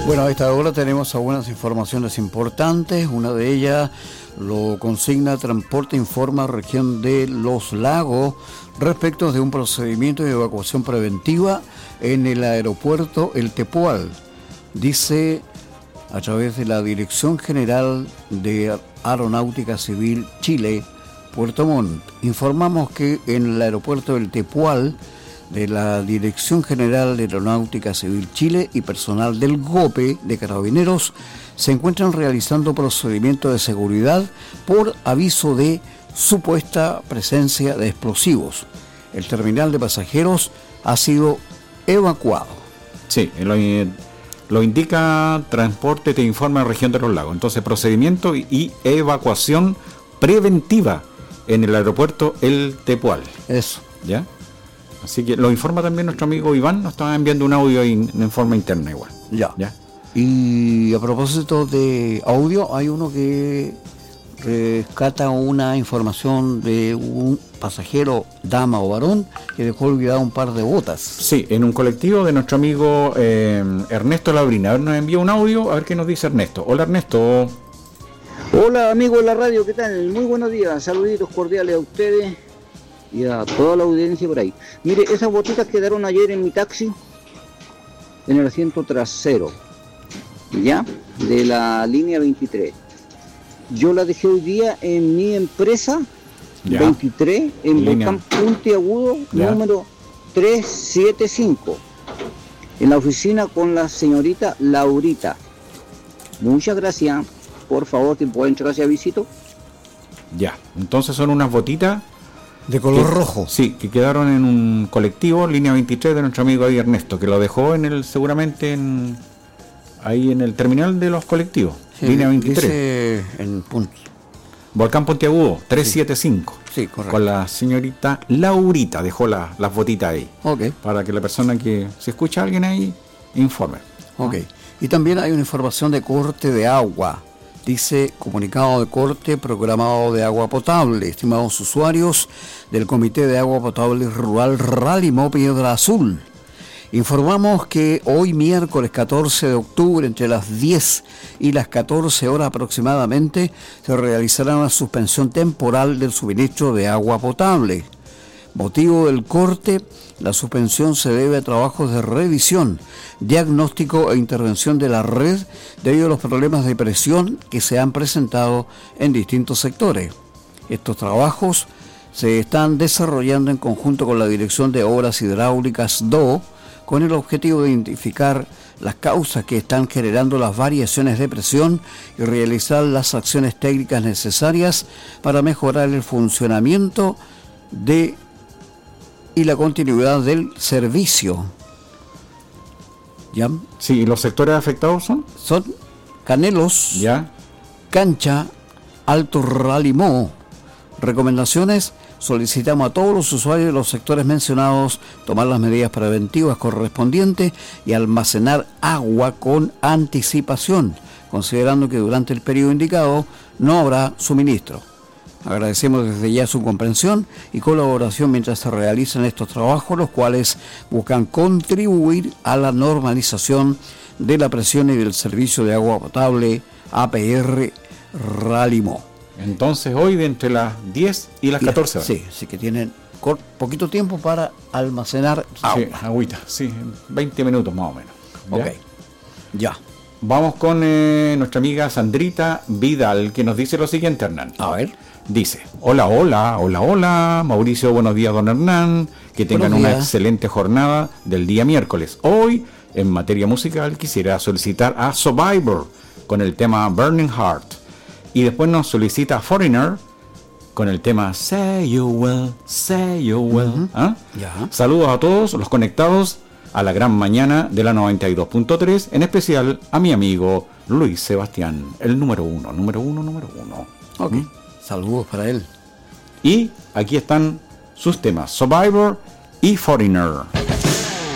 Bueno, a esta hora tenemos algunas informaciones importantes. Una de ellas lo consigna Transporte Informa Región de Los Lagos respecto de un procedimiento de evacuación preventiva en el aeropuerto El Tepual. Dice a través de la Dirección General de Aeronáutica Civil Chile, Puerto Montt. Informamos que en el aeropuerto El Tepual de la Dirección General de Aeronáutica Civil Chile y personal del GOPE de Carabineros se encuentran realizando procedimientos de seguridad por aviso de supuesta presencia de explosivos. El terminal de pasajeros ha sido evacuado. Sí, lo indica Transporte Te Informa Región de los Lagos. Entonces, procedimiento y evacuación preventiva en el aeropuerto El Tepual. Eso. ¿Ya? Así que lo informa también nuestro amigo Iván, nos estaba enviando un audio en forma interna igual. Ya. Y a propósito de audio, hay uno que rescata una información de un pasajero, dama o varón, que dejó olvidado un par de botas. Sí, en un colectivo de nuestro amigo Ernesto Labrina. A ver, nos envía un audio, a ver qué nos dice Ernesto. Hola Ernesto. Hola amigos de la radio, ¿qué tal? Muy buenos días, saluditos cordiales a ustedes y a toda la audiencia por ahí. Mire, esas botitas quedaron ayer en mi taxi, en el asiento trasero, ¿ya? De la línea 23. Yo las dejé hoy día en mi empresa, ya. 23, en Volcán Puntiagudo, ya. Número 375, en la oficina con la señorita Laurita. Muchas gracias. Por favor, ¿te pueden entregar ese avisito? Ya, entonces son unas botitas de color rojo. Sí, que quedaron en un colectivo, línea 23 de nuestro amigo ahí Ernesto, que lo dejó seguramente ahí en el terminal de los colectivos, sí, línea 23. Dice en Volcán Puntiagudo, 375. Sí, correcto. Con la señorita Laurita, dejó las botitas ahí. Ok. Para que la persona que, si escucha a alguien ahí, informe. Ok. Y también hay una información de corte de agua. Dice, comunicado de corte programado de agua potable. Estimados usuarios del Comité de Agua Potable Rural Ralimo Piedra Azul, informamos que hoy miércoles 14 de octubre, entre las 10 y las 14 horas aproximadamente, se realizará una suspensión temporal del suministro de agua potable. Motivo del corte, la suspensión se debe a trabajos de revisión, diagnóstico e intervención de la red debido a los problemas de presión que se han presentado en distintos sectores. Estos trabajos se están desarrollando en conjunto con la Dirección de Obras Hidráulicas DO, con el objetivo de identificar las causas que están generando las variaciones de presión y realizar las acciones técnicas necesarias para mejorar el funcionamiento y la continuidad del servicio. ¿Ya? Sí, ¿y los sectores afectados son? Son Canelos, ¿ya? Cancha, Alto Ralimó. Recomendaciones: solicitamos a todos los usuarios de los sectores mencionados tomar las medidas preventivas correspondientes y almacenar agua con anticipación, considerando que durante el periodo indicado no habrá suministro. Agradecemos desde ya su comprensión y colaboración mientras se realizan estos trabajos, los cuales buscan contribuir a la normalización de la presión y del servicio de agua potable APR Ralimo. Entonces hoy de entre las 10 y las 14 horas. Sí, sí que tienen poquito tiempo para almacenar agua. Sí, agüita, sí, 20 minutos más o menos. ¿Ya? Ok, ya. Vamos con nuestra amiga Sandrita Vidal, que nos dice lo siguiente, Hernán. A ver. Dice, hola, Mauricio, buenos días, don Hernán, que tengan una excelente jornada del día miércoles. Hoy, en materia musical, quisiera solicitar a Survivor con el tema Burning Heart, y después nos solicita Foreigner con el tema Say You Will. ¿Ah? Ya. Saludos a todos los conectados a la gran mañana de la 92.3, en especial a mi amigo Luis Sebastián, el número uno. Ok. Saludos para él. Y aquí están sus temas, Survivor y Foreigner.